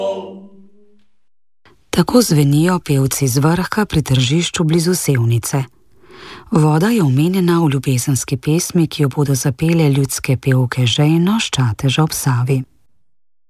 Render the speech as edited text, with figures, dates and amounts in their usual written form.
Tako zvenijo pevci z Vrhka pri tržišču blizu Sevnice. Voda je omenjena v ljubezenski pesmi, ki jo bodo zapele ljudske pevke Žejno s Čateža ob Savi.